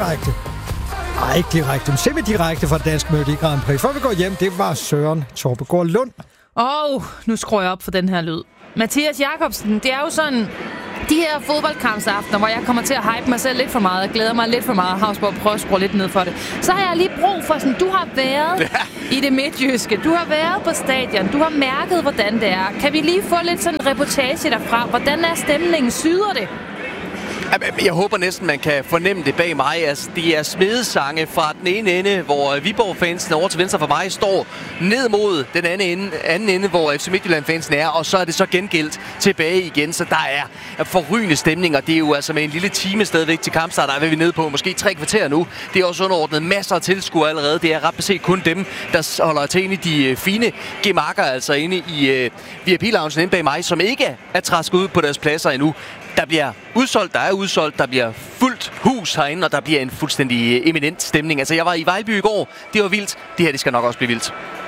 direkte. Nej, ikke direkte, men semi-direkte fra Dansk Melodi Grand Prix. Før vi går hjem, det var Søren Torpegaard Lund. Nu skruer jeg op for den her lyd. Mathias Jakobsen, det er jo sådan... De her fodboldkampsaftener, hvor jeg kommer til at hype mig selv lidt for meget, og glæder mig lidt for meget, Havsborg prøver at skrue lidt ned for det, så har jeg lige brug for sådan, du har været i det midtjyske, du har været på stadion, du har mærket, hvordan det er. Kan vi lige få lidt sådan en reportage derfra? Hvordan er stemningen? Syder det? Jeg håber næsten, man kan fornemme det bag mig. Altså, det er smedesange fra den ene ende, hvor Viborg-fansen over til venstre for mig står ned mod den anden ende, hvor FC Midtjylland-fansen er, og så er det så gengældt tilbage igen. Så der er forrygende stemning, og det er jo altså med en lille time stadigvæk til kampstart, der er vi nede på måske 3 kvarter nu. Det er også underordnet masser af tilskuere allerede. Det er ret beset kun dem, der holder til inde i de fine gemakker, altså inde i VIP-loungen inde bag mig, som ikke er trasket ud på deres pladser endnu. Der bliver udsolgt, der bliver fuldt hus herinde, og der bliver en fuldstændig eminent stemning. Altså, jeg var i Vejlby i går. Det var vildt. Det her, det skal nok også blive vildt.